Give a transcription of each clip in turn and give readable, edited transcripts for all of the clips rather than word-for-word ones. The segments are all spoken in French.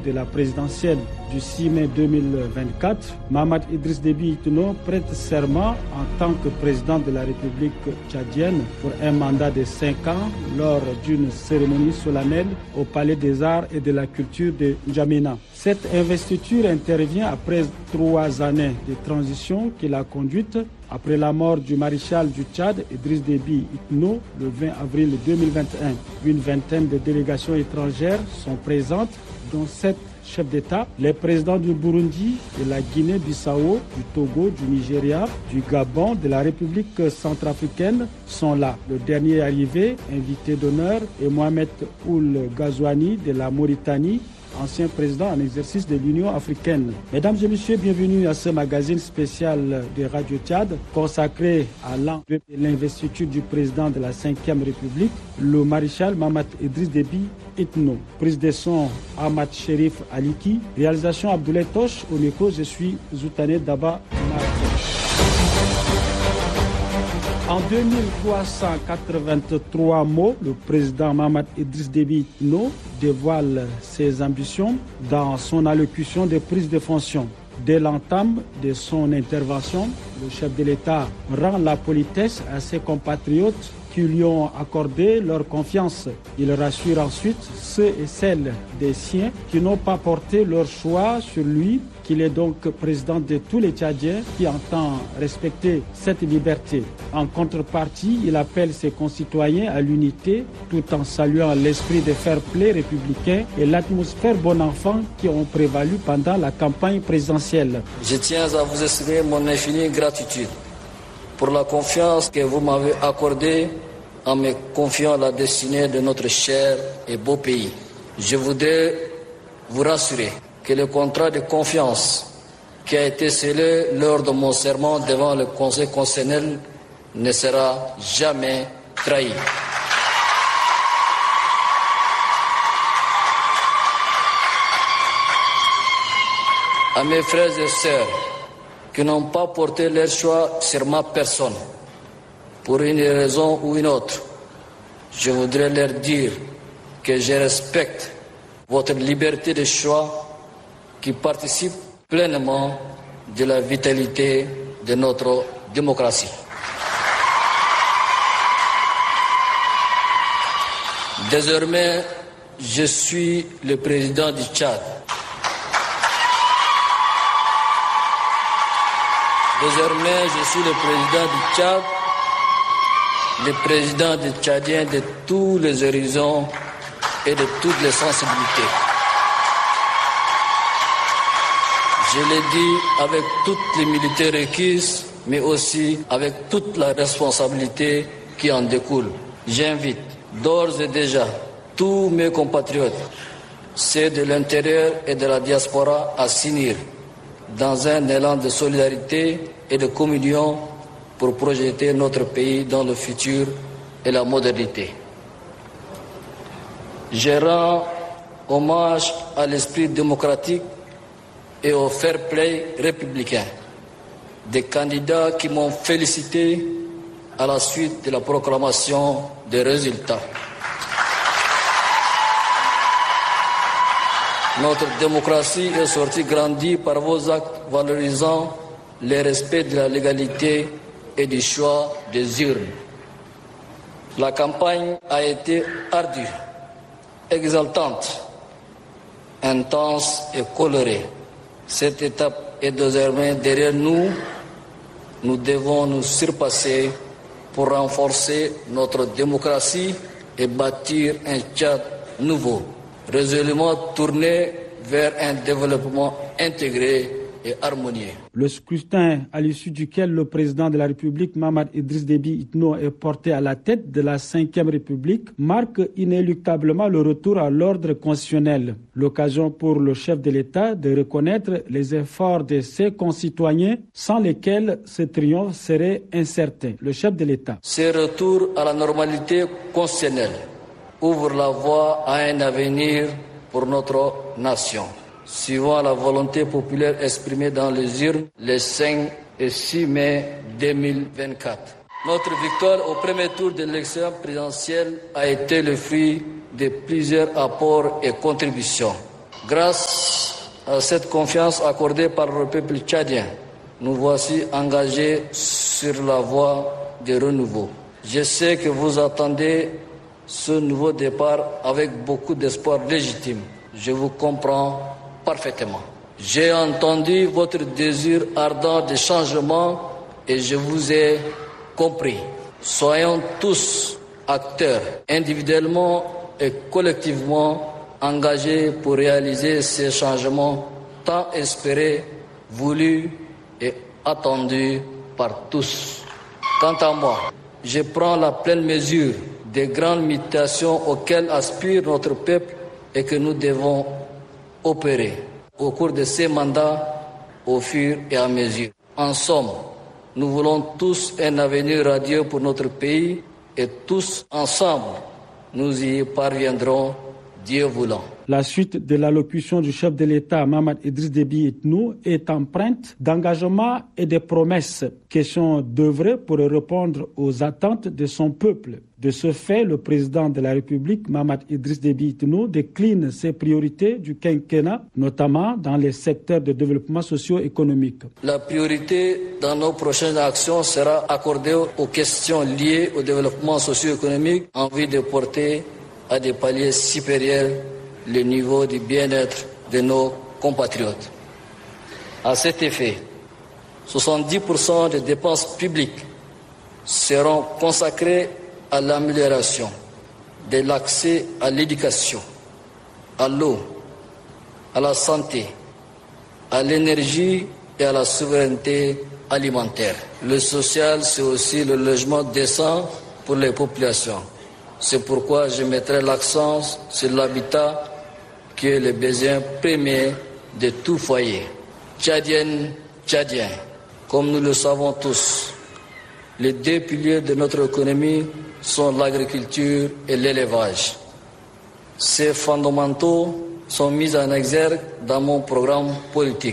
de la présidentielle du 6 mai 2024, Mahamat Idriss Déby Itno prête serment en tant que président de la République tchadienne pour un mandat de 5 ans lors d'une cérémonie solennelle au Palais des Arts et de la Culture de N'Djamena. Cette investiture intervient après 3 années de transition qu'il a conduite après la mort du maréchal du Tchad, Idriss Déby Itno, le 20 avril 2021. Une vingtaine de délégations étrangères sont présentes, dont 7 chefs d'État. Les présidents du Burundi, de la Guinée-Bissau, du Togo, du Nigeria, du Gabon, de la République centrafricaine sont là. Le dernier arrivé, invité d'honneur, est Mohamed Ould Ghazouani de la Mauritanie, ancien président en exercice de l'Union africaine. Mesdames et messieurs, bienvenue à ce magazine spécial de Radio Tchad consacré à l'an de l'investiture du président de la 5e République, le maréchal Mahamat Idriss Déby Itno. Prise de son Ahmad Sherif Aliki, réalisation Abdoulaye Tosh. Au micro, je suis Zoutané Daba. En 2383 mots, le président Mahamat Idriss Déby Itno dévoile ses ambitions dans son allocution de prise de fonction. Dès l'entame de son intervention, le chef de l'État rend la politesse à ses compatriotes qui lui ont accordé leur confiance. Il rassure ensuite ceux et celles des siens qui n'ont pas porté leur choix sur lui, qu'il est donc président de tous les Tchadiens qui entend respecter cette liberté. En contrepartie, il appelle ses concitoyens à l'unité tout en saluant l'esprit de fair-play républicain et l'atmosphère bon enfant qui ont prévalu pendant la campagne présidentielle. Je tiens à vous exprimer mon infinie gratitude pour la confiance que vous m'avez accordée en me confiant la destinée de notre cher et beau pays. Je voudrais vous rassurer que le contrat de confiance qui a été scellé lors de mon serment devant le Conseil constitutionnel ne sera jamais trahi. À mes frères et sœurs qui n'ont pas porté leur choix sur ma personne, pour une raison ou une autre, je voudrais leur dire que je respecte votre liberté de choix qui participe pleinement de la vitalité de notre démocratie. Désormais, je suis le président du Tchad. Désormais, je suis le président du Tchad, le président des Tchadiens de tous les horizons et de toutes les sensibilités. Je l'ai dit avec toute l'humilité requise, mais aussi avec toute la responsabilité qui en découle. J'invite d'ores et déjà tous mes compatriotes, ceux de l'intérieur et de la diaspora, à s'unir dans un élan de solidarité et de communion pour projeter notre pays dans le futur et la modernité. Je rends hommage à l'esprit démocratique et au fair play républicain des candidats qui m'ont félicité à la suite de la proclamation des résultats. Notre démocratie est sortie grandie par vos actes valorisant le respect de la légalité et du choix des urnes. La campagne a été ardue, exaltante, intense et colorée. Cette étape est désormais derrière nous. Nous devons nous surpasser pour renforcer notre démocratie et bâtir un Tchad nouveau, résolument tourné vers un développement intégré et harmonieux. Le scrutin à l'issue duquel le président de la République, Mahamat Idriss Déby Itno, est porté à la tête de la 5e République marque inéluctablement le retour à l'ordre constitutionnel. L'occasion pour le chef de l'État de reconnaître les efforts de ses concitoyens sans lesquels ce triomphe serait incertain. Le chef de l'État. Ce retour à la normalité constitutionnelle ouvre la voie à un avenir pour notre nation. Suivant la volonté populaire exprimée dans les urnes les 5 et 6 mai 2024. Notre victoire au premier tour de l'élection présidentielle a été le fruit de plusieurs apports et contributions Grâce à cette confiance accordée par le peuple tchadien, nous voici engagés sur la voie du renouveau. Je sais que vous attendez ce nouveau départ avec beaucoup d'espoir légitime. Je vous comprends parfaitement. J'ai entendu votre désir ardent de changement et je vous ai compris. Soyons tous acteurs, individuellement et collectivement, engagés pour réaliser ces changements tant espérés, voulus et attendus par tous. Quant à moi, je prends la pleine mesure des grandes mutations auxquelles aspire notre peuple et que nous devons opérer au cours de ces mandats au fur et à mesure. En somme, nous voulons tous un avenir radieux pour notre pays et tous ensemble, nous y parviendrons, Dieu voulant. La suite de l'allocution du chef de l'État, Mahamat Idriss Déby Itno, est empreinte d'engagement et de promesses. Question d'œuvrer pour répondre aux attentes de son peuple. De ce fait, le président de la République, Mahamat Idriss Déby Itno, décline ses priorités du quinquennat, notamment dans les secteurs de développement socio-économique. La priorité dans nos prochaines actions sera accordée aux questions liées au développement socio-économique en vue de porter à des paliers supérieurs le niveau du bien-être de nos compatriotes. À cet effet, 70% des dépenses publiques seront consacrées à l'amélioration de l'accès à l'éducation, à l'eau, à la santé, à l'énergie et à la souveraineté alimentaire. Le social, c'est aussi le logement décent pour les populations. C'est pourquoi je mettrai l'accent sur l'habitat qui est le besoin premier de tout foyer. Tchadiennes, Tchadiens, comme nous le savons tous, les deux piliers de notre économie sont l'agriculture et l'élevage. Ces fondamentaux sont mis en exergue dans mon programme politique.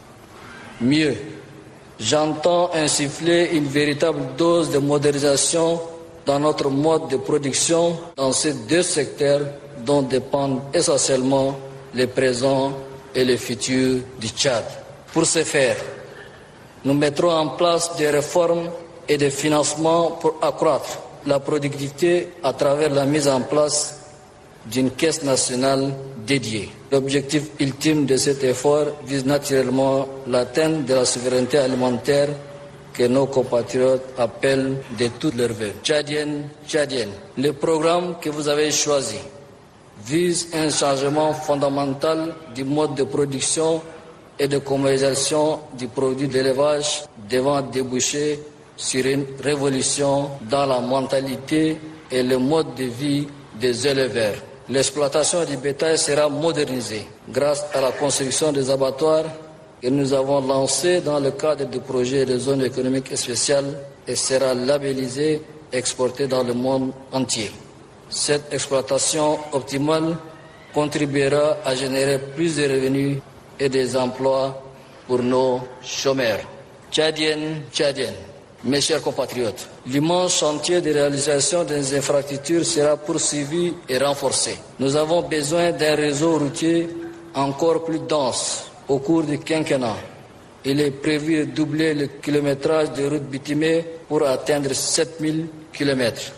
Mieux, j'entends insuffler une véritable dose de modernisation dans notre mode de production dans ces deux secteurs dont dépendent essentiellement les présents et les futurs du Tchad. Pour ce faire, nous mettrons en place des réformes et des financements pour accroître la productivité à travers la mise en place d'une caisse nationale dédiée. L'objectif ultime de cet effort vise naturellement l'atteinte de la souveraineté alimentaire que nos compatriotes appellent de toutes leurs vœux. Tchadiennes, Tchadiennes, le programme que vous avez choisi vise un changement fondamental du mode de production et de commercialisation du produit d'élevage devant déboucher sur une révolution dans la mentalité et le mode de vie des éleveurs. L'exploitation du bétail sera modernisée grâce à la construction des abattoirs que nous avons lancé dans le cadre du projet de zone économique spéciale et sera labellisé et exporté dans le monde entier. Cette exploitation optimale contribuera à générer plus de revenus et des emplois pour nos chômeurs. Tchadiennes, Tchadiennes, mes chers compatriotes, l'immense chantier de réalisation des infrastructures sera poursuivi et renforcé. Nous avons besoin d'un réseau routier encore plus dense au cours du quinquennat. Il est prévu de doubler le kilométrage de routes bitumées pour atteindre 7000 km.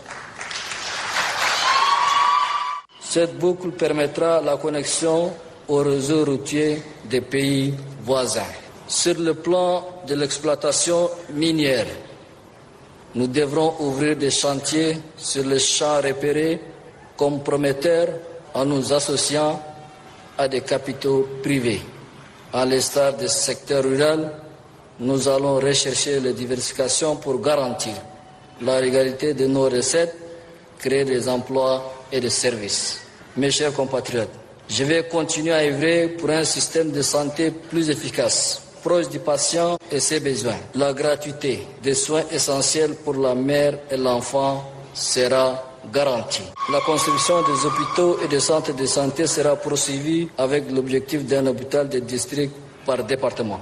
Cette boucle permettra la connexion au réseau routier des pays voisins. Sur le plan de l'exploitation minière, nous devrons ouvrir des chantiers sur les champs repérés comme prometteurs en nous associant à des capitaux privés. À l'instar du secteur rural, nous allons rechercher la diversification pour garantir la régularité de nos recettes, créer des emplois et des services. Mes chers compatriotes, je vais continuer à œuvrer pour un système de santé plus efficace, proche du patient et ses besoins. La gratuité des soins essentiels pour la mère et l'enfant sera garantie. La construction des hôpitaux et des centres de santé sera poursuivie avec l'objectif d'un hôpital de district par département.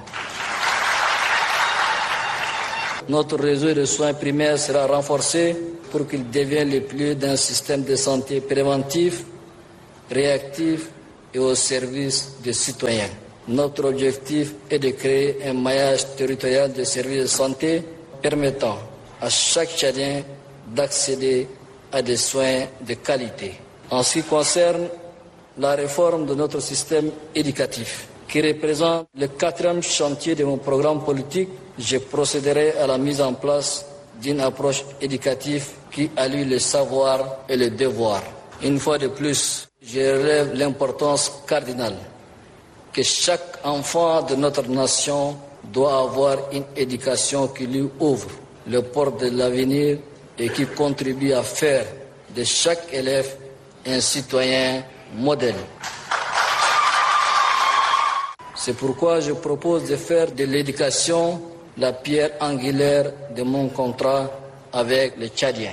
Notre réseau de soins primaires sera renforcé pour qu'il devienne le pilier d'un système de santé préventif, réactif et au service des citoyens. Notre objectif est de créer un maillage territorial de services de santé permettant à chaque Tchadien d'accéder à des soins de qualité. En ce qui concerne la réforme de notre système éducatif, qui représente le 4e chantier de mon programme politique, je procéderai à la mise en place d'une approche éducative qui allie le savoir et le devoir. Une fois de plus, je relève l'importance cardinale que chaque enfant de notre nation doit avoir une éducation qui lui ouvre le porte de l'avenir et qui contribue à faire de chaque élève un citoyen modèle. C'est pourquoi je propose de faire de l'éducation la pierre angulaire de mon contrat avec les Tchadiens.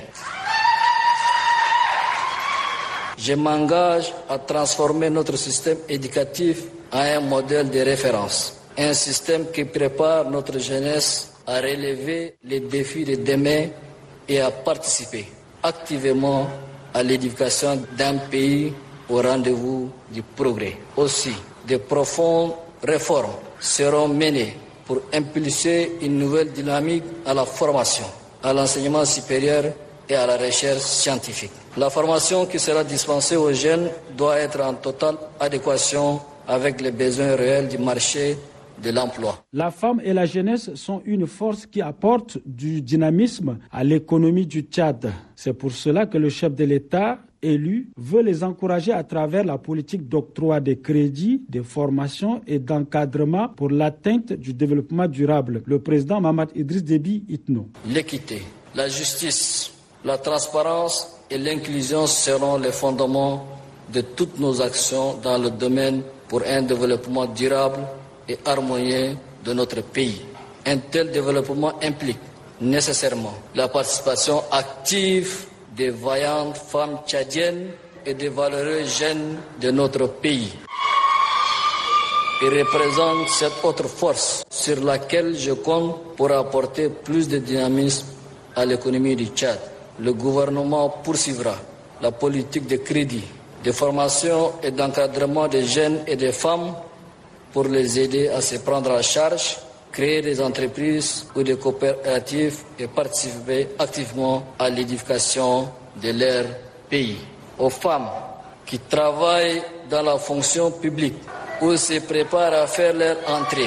Je m'engage à transformer notre système éducatif en un modèle de référence, un système qui prépare notre jeunesse à relever les défis de demain et à participer activement à l'éducation d'un pays au rendez-vous du progrès. Aussi, de profondes réformes seront menées pour impulser une nouvelle dynamique à la formation, à l'enseignement supérieur et à la recherche scientifique. La formation qui sera dispensée aux jeunes doit être en totale adéquation avec les besoins réels du marché de l'emploi. La femme et la jeunesse sont une force qui apporte du dynamisme à l'économie du Tchad. C'est pour cela que le chef de l'État élu veut les encourager à travers la politique d'octroi des crédits, de formation et d'encadrement pour l'atteinte du développement durable. Le président Mahamat Idriss Déby Itno. L'équité, la justice, la transparence et l'inclusion seront les fondements de toutes nos actions dans le domaine pour un développement durable et harmonieux de notre pays. Un tel développement implique nécessairement la participation active des vaillantes femmes tchadiennes et des valeureux jeunes de notre pays. Il représente cette autre force sur laquelle je compte pour apporter plus de dynamisme à l'économie du Tchad. Le gouvernement poursuivra la politique de crédit, de formation et d'encadrement des jeunes et des femmes pour les aider à se prendre en charge, créer des entreprises ou des coopératives et participer activement à l'édification de leur pays. Aux femmes qui travaillent dans la fonction publique ou se préparent à faire leur entrée,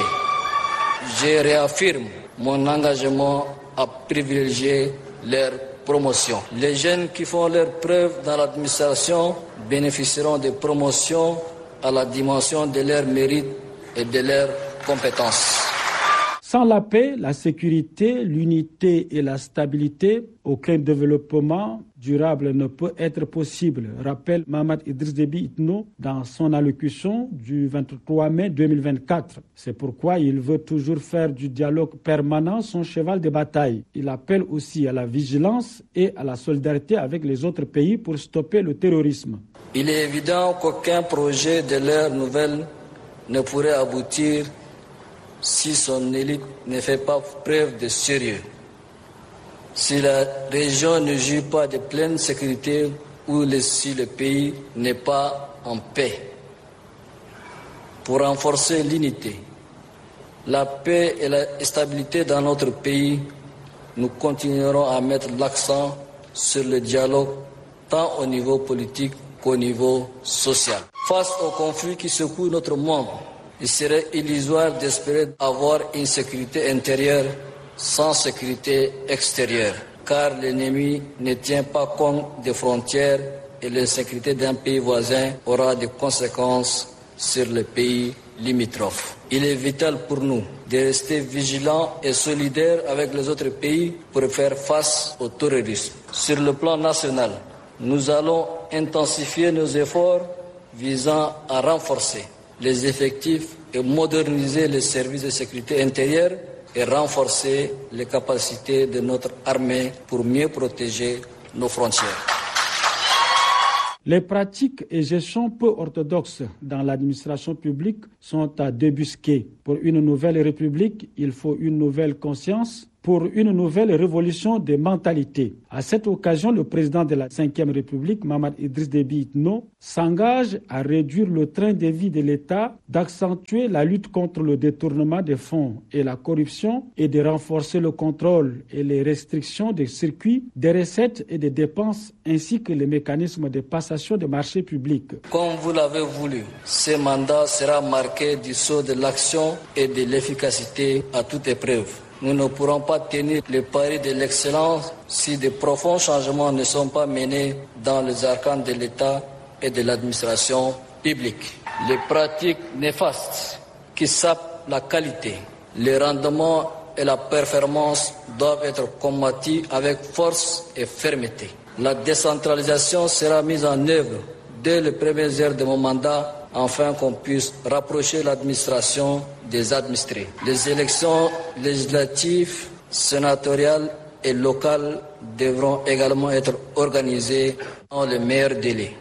je réaffirme mon engagement à privilégier leur promotion. Les jeunes qui font leurs preuves dans l'administration bénéficieront de promotions à la dimension de leur mérite et de leurs compétences. Sans la paix, la sécurité, l'unité et la stabilité, aucun développement durable ne peut être possible, rappelle Mahamat Idriss Déby Itno dans son allocution du 23 mai 2024. C'est pourquoi il veut toujours faire du dialogue permanent son cheval de bataille. Il appelle aussi à la vigilance et à la solidarité avec les autres pays pour stopper le terrorisme. Il est évident qu'aucun projet de l'ère nouvelle ne pourrait aboutir si son élite ne fait pas preuve de sérieux. Si la région ne jouit pas de pleine sécurité ou si le pays n'est pas en paix. Pour renforcer l'unité, la paix et la stabilité dans notre pays, nous continuerons à mettre l'accent sur le dialogue tant au niveau politique qu'au niveau social. Face aux conflits qui secouent notre monde, il serait illusoire d'espérer avoir une sécurité intérieure sans sécurité extérieure, car l'ennemi ne tient pas compte des frontières et l'insécurité d'un pays voisin aura des conséquences sur les pays limitrophes. Il est vital pour nous de rester vigilants et solidaires avec les autres pays pour faire face au terrorisme. Sur le plan national, nous allons intensifier nos efforts visant à renforcer les effectifs et moderniser les services de sécurité intérieure et renforcer les capacités de notre armée pour mieux protéger nos frontières. Les pratiques et gestions peu orthodoxes dans l'administration publique sont à débusquer. Pour une nouvelle république, il faut une nouvelle conscience, pour une nouvelle révolution des mentalités. À cette occasion, le président de la 5e République, Mahamat Idriss Déby Itno, s'engage à réduire le train de vie de l'État, d'accentuer la lutte contre le détournement des fonds et la corruption et de renforcer le contrôle et les restrictions des circuits, des recettes et des dépenses, ainsi que les mécanismes de passation des marchés publics. Comme vous l'avez voulu, ce mandat sera marqué du sceau de l'action et de l'efficacité à toute épreuve. Nous ne pourrons pas tenir le pari de l'excellence si de profonds changements ne sont pas menés dans les arcanes de l'État et de l'administration publique. Les pratiques néfastes qui sapent la qualité, le rendement et la performance doivent être combattus avec force et fermeté. La décentralisation sera mise en œuvre dès les premières heures de mon mandat afin qu'on puisse rapprocher l'administration des administrés. Les élections législatives, sénatoriales et locales devront également être organisées dans les meilleurs délais.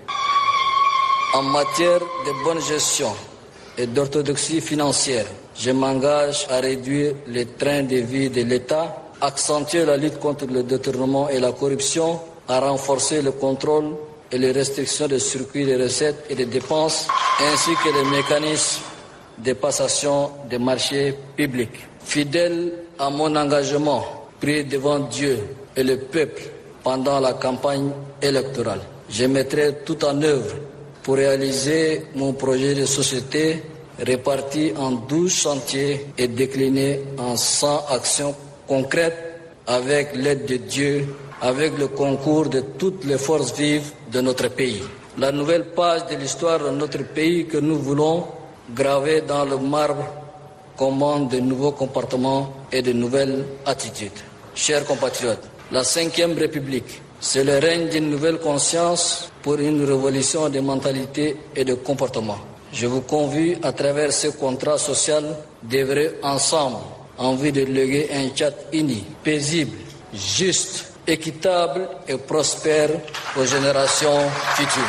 En matière de bonne gestion et d'orthodoxie financière, je m'engage à réduire les trains de vie de l'État, accentuer la lutte contre le détournement et la corruption, à renforcer le contrôle et les restrictions des circuits de recettes et des dépenses, ainsi que les mécanismes de passation des marchés publics. Fidèle à mon engagement pris devant Dieu et le peuple pendant la campagne électorale, je mettrai tout en œuvre pour réaliser mon projet de société réparti en 12 chantiers et décliné en 100 actions concrètes avec l'aide de Dieu, avec le concours de toutes les forces vives de notre pays. La nouvelle page de l'histoire de notre pays que nous voulons graver dans le marbre commande de nouveaux comportements et de nouvelles attitudes. Chers compatriotes, la 5e République, c'est le règne d'une nouvelle conscience pour une révolution des mentalités et de comportements. Je vous convie à travers ce contrat social d'œuvrer ensemble en vue de léguer un Tchad uni, paisible, juste, équitable et prospère aux générations futures.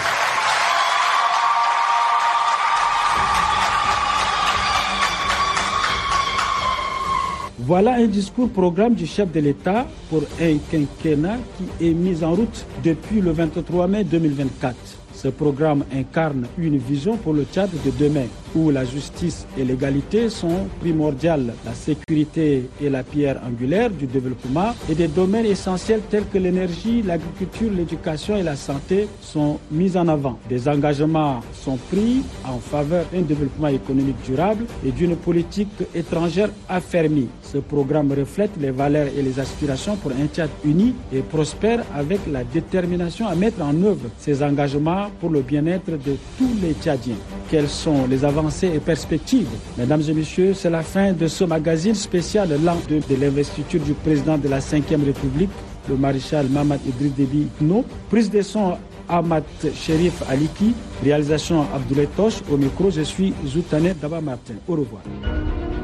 Voilà un discours-programme du chef de l'État pour un quinquennat qui est mis en route depuis le 23 mai 2024. Ce programme incarne une vision pour le Tchad de demain, où la justice et l'égalité sont primordiales. La sécurité est la pierre angulaire du développement et des domaines essentiels tels que l'énergie, l'agriculture, l'éducation et la santé sont mis en avant. Des engagements sont pris en faveur d'un développement économique durable et d'une politique étrangère affermie. Ce programme reflète les valeurs et les aspirations pour un Tchad uni et prospère avec la détermination à mettre en œuvre ces engagements pour le bien-être de tous les Tchadiens. Quelles sont les avancées et perspectives? Mesdames et messieurs, c'est la fin de ce magazine spécial l'an 2 de l'investiture du président de la 5e République, le maréchal Mahamat Idriss Déby Itno. Prise de son Ahmad Sherif Aliki, réalisation Abdoulaye Tosh. Au micro, je suis Zoutanet Daba Martin. Au revoir.